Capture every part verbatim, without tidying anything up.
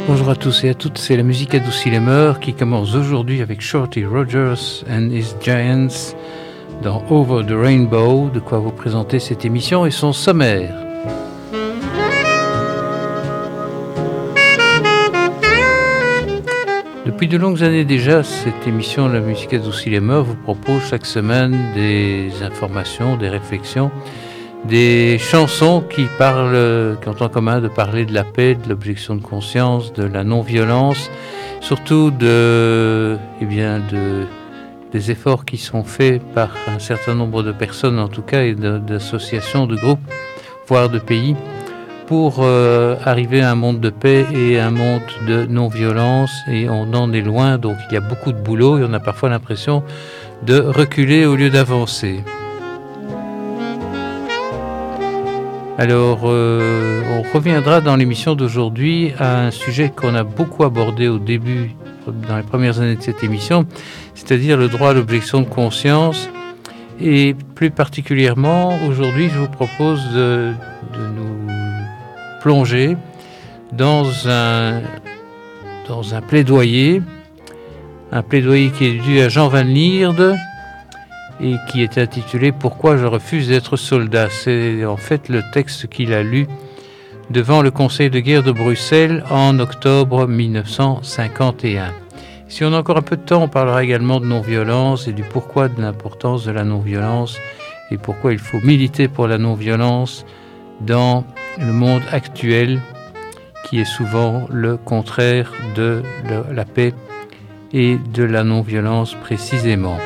Bonjour à tous et à toutes, c'est la musique adoucit les mœurs qui commence aujourd'hui avec Shorty Rogers and his Giants dans Over the Rainbow, de quoi vous présenter cette émission et son sommaire. Depuis de longues années déjà, cette émission La musique adoucit les mœurs vous propose chaque semaine des informations, des réflexions, des chansons qui parlent, qui ont en commun de parler de la paix, de l'objection de conscience, de la non-violence, surtout de, eh bien, de, des efforts qui sont faits par un certain nombre de personnes, en tout cas, et de, d'associations, de groupes, voire de pays, pour euh, arriver à un monde de paix et un monde de non-violence. Et on en est loin, donc il y a beaucoup de boulot et on a parfois l'impression de reculer au lieu d'avancer. Alors, euh, on reviendra dans l'émission d'aujourd'hui à un sujet qu'on a beaucoup abordé au début, dans les premières années de cette émission, c'est-à-dire le droit à l'objection de conscience. Et plus particulièrement, aujourd'hui, je vous propose de, de nous plonger dans un, dans un plaidoyer, un plaidoyer qui est dû à Jean Van Lierde, et qui est intitulé « Pourquoi je refuse d'être soldat ». C'est en fait le texte qu'il a lu devant le Conseil de guerre de Bruxelles en octobre dix-neuf cent cinquante et un. Si on a encore un peu de temps, on parlera également de non-violence et du pourquoi de l'importance de la non-violence et pourquoi il faut militer pour la non-violence dans le monde actuel qui est souvent le contraire de la paix et de la non-violence précisément.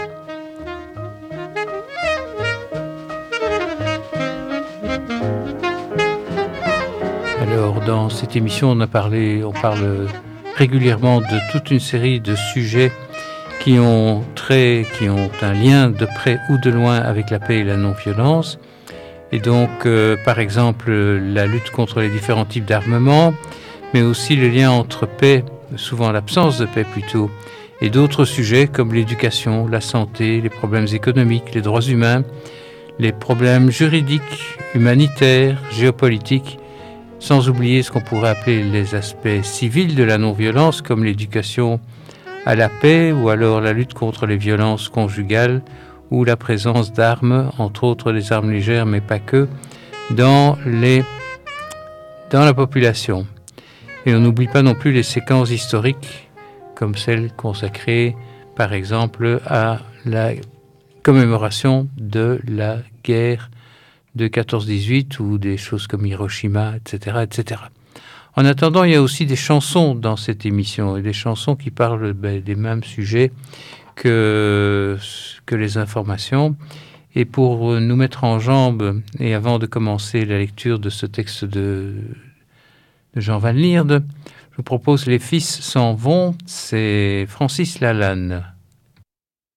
Alors, dans cette émission, on a parlé, on parle régulièrement de toute une série de sujets qui ont trait, qui ont un lien de près ou de loin avec la paix et la non-violence. Et donc, euh, par exemple, la lutte contre les différents types d'armement, mais aussi le lien entre paix, souvent l'absence de paix plutôt, et d'autres sujets comme l'éducation, la santé, les problèmes économiques, les droits humains, les problèmes juridiques, humanitaires, géopolitiques, sans oublier ce qu'on pourrait appeler les aspects civils de la non-violence, comme l'éducation à la paix ou alors la lutte contre les violences conjugales ou la présence d'armes, entre autres des armes légères, mais pas que, dans, les, dans la population. Et on n'oublie pas non plus les séquences historiques, comme celles consacrées, par exemple, à la commémoration de la guerre de quatorze dix-huit ou des choses comme Hiroshima, et cetera, et cetera. En attendant, il y a aussi des chansons dans cette émission et des chansons qui parlent ben, des mêmes sujets que, que les informations. Et pour nous mettre en jambe, et avant de commencer la lecture de ce texte de, de Jean Van Lierde, je vous propose « Les fils s'en vont », c'est Francis Lalanne.